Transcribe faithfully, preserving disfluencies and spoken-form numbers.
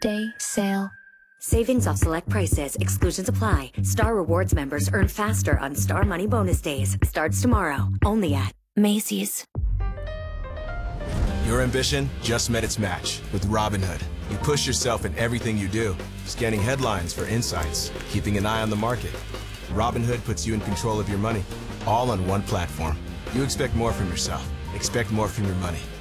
Day sale. Savings off select prices. Exclusions apply. Star Rewards members earn faster on Star Money Bonus Days. Starts tomorrow. Only at Macy's. Your ambition just met its match with Robinhood. You push yourself in everything you do, scanning headlines for insights, keeping an eye on the market. Robinhood puts you in control of your money, all on one platform. You expect more from yourself. Expect more from your money.